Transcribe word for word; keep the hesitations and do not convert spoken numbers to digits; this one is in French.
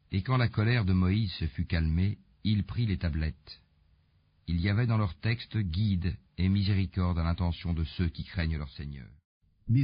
Et quand la colère de Moïse se fut calmée, il prit les tablettes. Il y avait dans leur texte guide et miséricorde à l'intention de ceux qui craignent leur Seigneur.